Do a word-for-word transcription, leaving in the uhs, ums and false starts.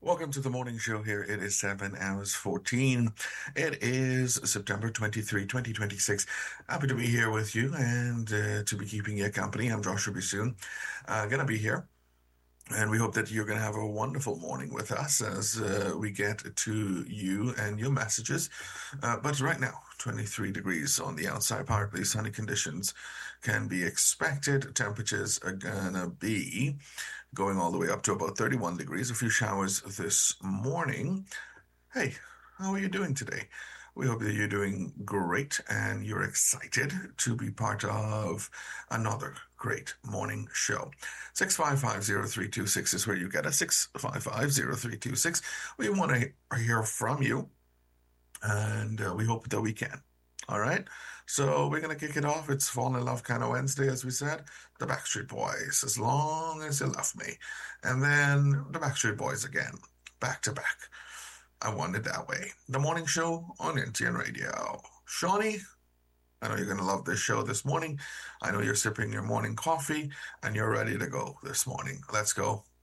Welcome to the morning show here. It is seven hours fourteen. It is September twenty-third, twenty twenty-six. Happy to be here with you and uh, to be keeping you company. I'm Joshua Bissoon. Uh, gonna be here. And we hope that you're going to have a wonderful morning with us as uh, we get to you and your messages. Uh, but right now, twenty-three degrees on the outside, partly sunny conditions can be expected. Temperatures are going to be going all the way up to about thirty-one degrees. A few showers this morning. Hey, how are you doing today? We hope that you're doing great and you're excited to be part of another great morning show. six five five, zero three two six is where you get us. six five five, zero three two six. We want to hear from you, and uh, we hope that we can. All right? So we're going to kick it off. It's Fall in Love kind of Wednesday, as we said. The Backstreet Boys, As Long As You Love Me. And then the Backstreet Boys again, back to back. I Want It That Way. The morning show on N T N Radio. Shawnee, I know you're going to love this show this morning. I know you're sipping your morning coffee and you're ready to go this morning. Let's go.